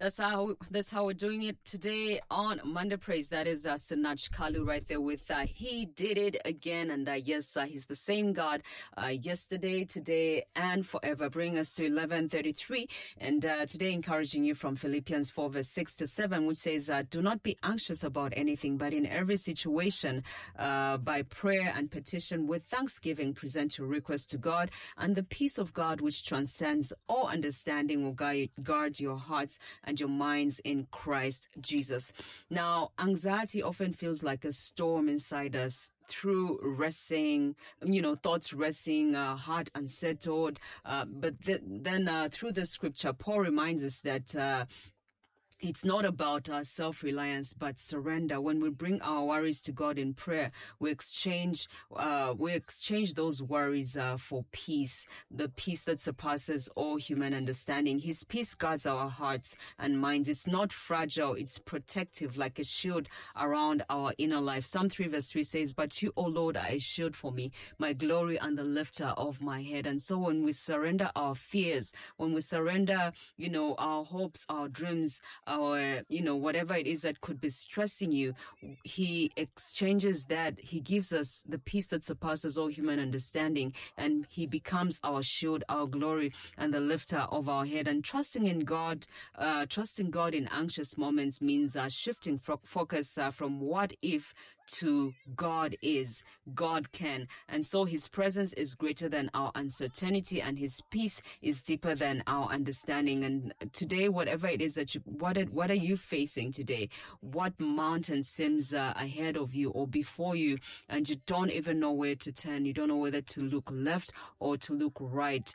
That's how we're doing it today on Monday Praise. That is Sinach Kalu right there with He Did It Again. And yes, he's the same God yesterday, today, and forever. Bring us to 11:33. And today encouraging you from Philippians 4 verse 6 to 7, which says, do not be anxious about anything, but in every situation, by prayer and petition with thanksgiving, present your request to God, and the peace of God, which transcends all understanding, will guard your hearts and your minds in Christ Jesus. Now, anxiety often feels like a storm inside us. Through racing, thoughts racing, heart unsettled. But then through the scripture, Paul reminds us that it's not about self-reliance, but surrender. When we bring our worries to God in prayer, we exchange those worries for peace, the peace that surpasses all human understanding. His peace guards our hearts and minds. It's not fragile, it's protective, like a shield around our inner life. Psalm 3 verse 3 says, but you, O Lord, are a shield for me, my glory and the lifter of my head. And so when we surrender our fears, when we surrender, our hopes, our dreams, our, whatever it is that could be stressing you, he exchanges that. He gives us the peace that surpasses all human understanding, and he becomes our shield, our glory, and the lifter of our head. And trusting God in anxious moments means shifting focus from what if to God is, God can. And so his presence is greater than our uncertainty, and his peace is deeper than our understanding. And today, whatever it is that what are you facing today? What mountain seems ahead of you or before you, and you don't even know where to turn? You don't know whether to look left or to look right.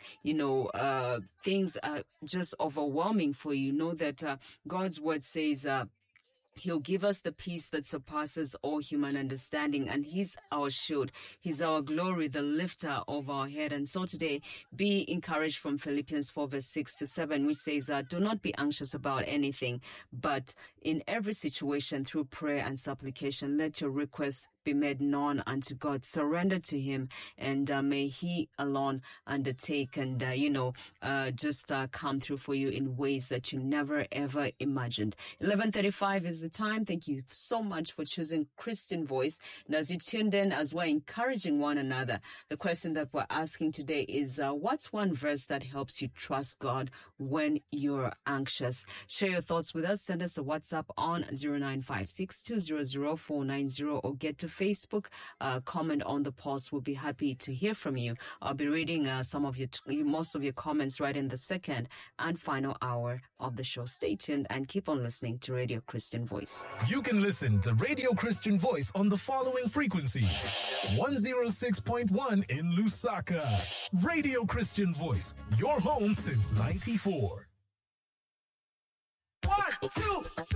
Things are just overwhelming for you. Know that God's word says, He'll give us the peace that surpasses all human understanding, and he's our shield. He's our glory, the lifter of our head. And so today, be encouraged from Philippians 4 verse 6 to 7, which says, do not be anxious about anything, but in every situation through prayer and supplication, let your requests be made known unto God. Surrender to him, and may he alone undertake and, just come through for you in ways that you never ever imagined. 11:35 is the time. Thank you so much for choosing Christian Voice. And as you tuned in, as we're encouraging one another, the question that we're asking today is, what's one verse that helps you trust God when you're anxious? Share your thoughts with us. Send us a WhatsApp on 0956200490, or get to Facebook, comment on the post. We'll be happy to hear from you. I'll be reading most of your comments right in the second and final hour of the show. Stay tuned and keep on listening to Radio Christian Voice. You can listen to Radio Christian Voice on the following frequencies: 106.1 in Lusaka. Radio Christian Voice, your home since '94. 1, 2, 3.